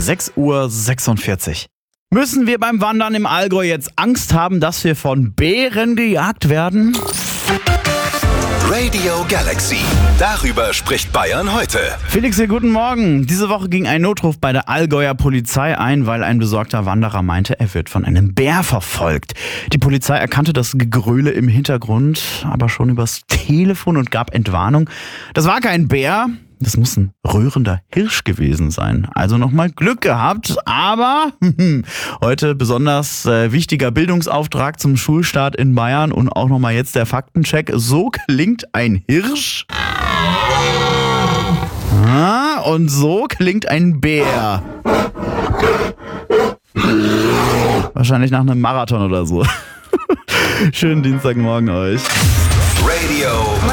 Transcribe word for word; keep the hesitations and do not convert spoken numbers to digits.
sechs Uhr sechsundvierzig. Müssen wir beim Wandern im Allgäu jetzt Angst haben, dass wir von Bären gejagt werden? Radio Galaxy. Darüber spricht Bayern heute. Felix, hier, guten Morgen. Diese Woche ging ein Notruf bei der Allgäuer Polizei ein, weil ein besorgter Wanderer meinte, er wird von einem Bär verfolgt. Die Polizei erkannte das Gegröle im Hintergrund, aber schon übers Telefon und gab Entwarnung. Das war kein Bär. Das muss ein rührender Hirsch gewesen sein. Also nochmal Glück gehabt, aber heute besonders äh, wichtiger Bildungsauftrag zum Schulstart in Bayern und auch nochmal jetzt der Faktencheck. So klingt ein Hirsch. Ah, und so klingt ein Bär. Wahrscheinlich nach einem Marathon oder so. Schönen Dienstagmorgen euch. Radio